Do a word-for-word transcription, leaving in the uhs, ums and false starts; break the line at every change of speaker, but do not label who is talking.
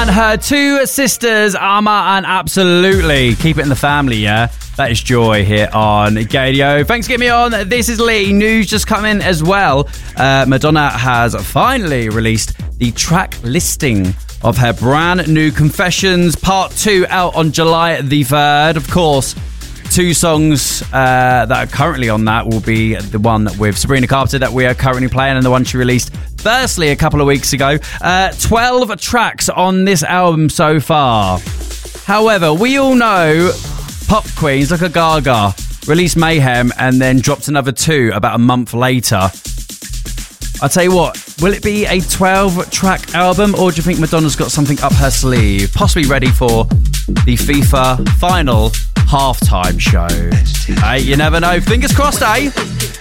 and her two sisters, Ama and Absolutely. Keep it in the family, yeah? That is Joy here on Gadio. Thanks for getting me on. This is Lee. News just come in as well. Uh, Madonna has finally released the track listing of her brand new Confessions Part two out on July the third. Of course, two songs uh, that are currently on that will be the one with Sabrina Carpenter that we are currently playing and the one she released firstly a couple of weeks ago. Uh, twelve tracks on this album so far. However, we all know pop queens like a Gaga released Mayhem and then dropped another two about a month later. I'll tell you what, will it be a twelve track album, or do you think Madonna's got something up her sleeve, possibly ready for the FIFA final halftime show? Hey, you never know. Fingers crossed, eh?